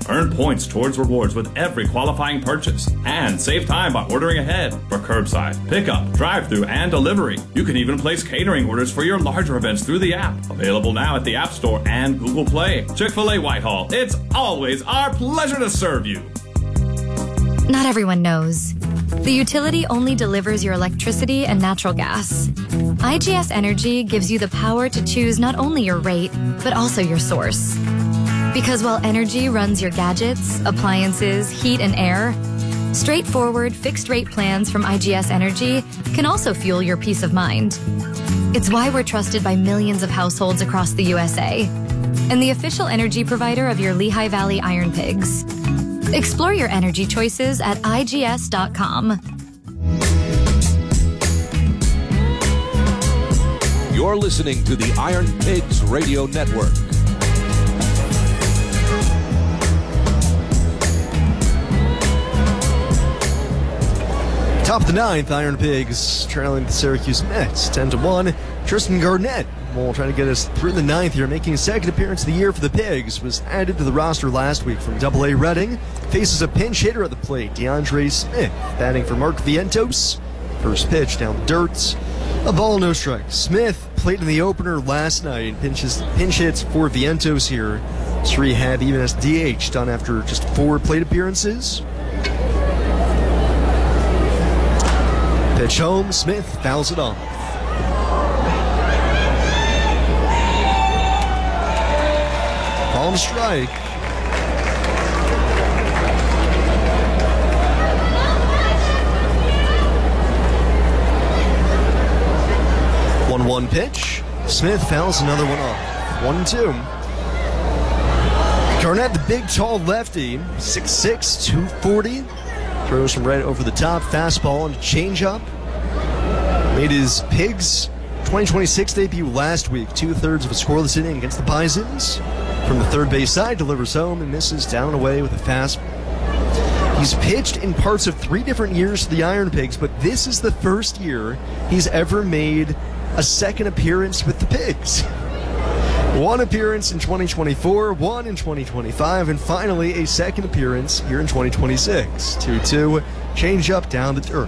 Earn points towards rewards with every qualifying purchase. And save time by ordering ahead for curbside, pickup, drive-thru, and delivery. You can even place catering orders for your larger events through the app. Available now at the App Store and Google Play. Chick-fil-A Whitehall, it's always our pleasure to serve you. Not everyone knows. The utility only delivers your electricity and natural gas. IGS Energy gives you the power to choose not only your rate, but also your source. Because while energy runs your gadgets, appliances, heat, and air, straightforward fixed-rate plans from IGS Energy can also fuel your peace of mind. It's why we're trusted by millions of households across the USA and the official energy provider of your Lehigh Valley Iron Pigs. Explore your energy choices at IGS.com. You're listening to the Iron Pigs Radio Network. Top of the ninth, Iron Pigs trailing the Syracuse Mets 10-1. Tristan Garnett will try to get us through the ninth here, making his second appearance of the year for the Pigs. Was added to the roster last week from AA Reading. Faces a pinch hitter at the plate, DeAndre Smith, batting for Mark Vientos. First pitch down the dirt. A ball, no strike. Smith played in the opener last night and pinch hits for Vientos here. His rehab even as DH, done after just 4 plate appearances. Pitch home, Smith fouls it off. Ball and strike. One pitch. Smith fouls another one off. 1-2. Garnett, the big, tall lefty, 6'6", 240. Throws from right over the top. Fastball and changeup. Made his Pigs 2026 debut last week. 2/3 of a scoreless inning against the Bisons. From the third base side, delivers home and misses down and away with a fastball. He's pitched in parts of 3 different years for the Iron Pigs, but this is the first year he's ever made a second appearance with the Pigs. 1 appearance in 2024, 1 in 2025, and finally a second appearance here in 2026. 2-2, change up down the dirt.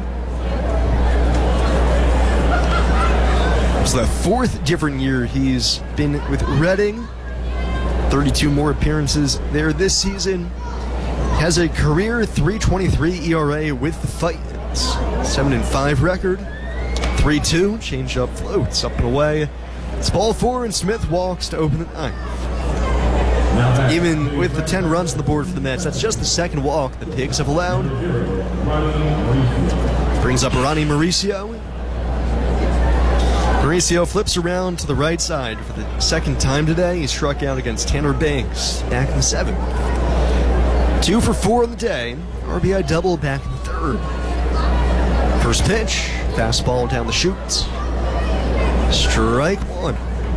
It's the 4th different year he's been with Reading. 32 more appearances there this season. Has a career .323 ERA with the Titans. 7-5 record. 3-2, change up floats up and away. It's ball 4 and Smith walks to open the ninth. Even with the 10 runs on the board for the Mets, that's just the second walk the Pigs have allowed. Brings up Ronnie Mauricio. Mauricio flips around to the right side for the second time today. He struck out against Tanner Banks back in the 7th. 2 for 4 on the day. RBI double back in the 3rd. First pitch, fastball down the chute. Strike 1.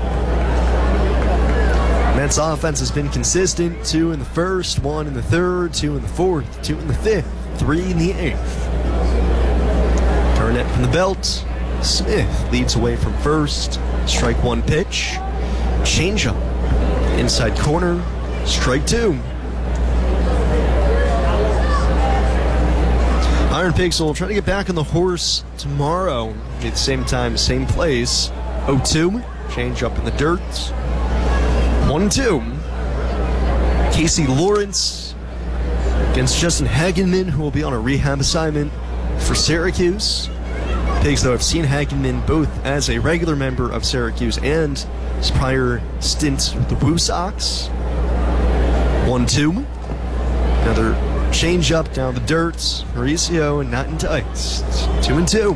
Mets offense has been consistent. 2 in the 1st, 1 in the 3rd, 2 in the 4th, 2 in the 5th, 3 in the 8th. Garnett from the belt. Smith leads away from first. Strike 1 pitch. Changeup. Inside corner. Strike 2. Iron Pigs will try to get back on the horse tomorrow at the same time, same place. 0-2. Change up in the dirt. 1-2. Casey Lawrence against Justin Hagenman, who will be on a rehab assignment for Syracuse. Pigs, though, have seen Hagenman both as a regular member of Syracuse and his prior stint with the Woo Sox. 1-2. Another change up down the dirt. Mauricio and not in tights. 2-2.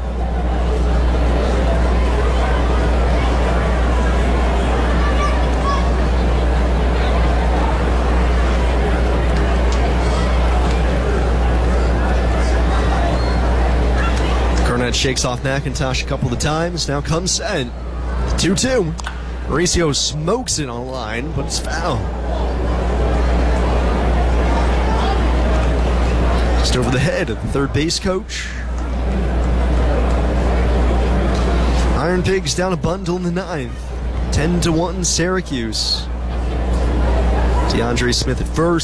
Garnett shakes off McIntosh a couple of times. Now comes set. 2-2. Mauricio smokes it on the line, but it's foul. Just over the head of the third base coach. Iron Pigs down a bundle in the 9th. 10-1 Syracuse. DeAndre Smith at first.